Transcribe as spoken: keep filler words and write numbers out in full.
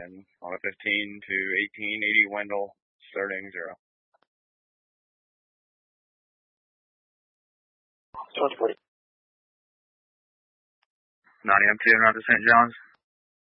And on a fifteen to eighteen eighty Wendell, starting zero. twenty forty. nine A M to Saint John's.